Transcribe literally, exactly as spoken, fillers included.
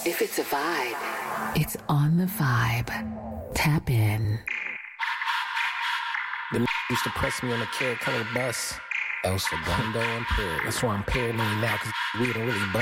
If it's a vibe, it's on the vibe. Tap in. The used to press me on the carrot colored bus. El Segundo impaired. That's why I'm paranoid now, because we don't really bust.